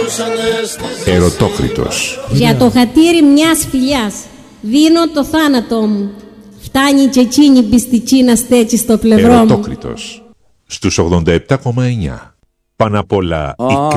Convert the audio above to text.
Ερωτόκριτος. Για το χατήρι μιας φιλιάς δίνω το θάνατό μου. Φτάνει και εκείνη πιστική να στέκει στο πλευρό μου. Ερωτόκριτος. Στους 87,9. Πάνω απ' όλα η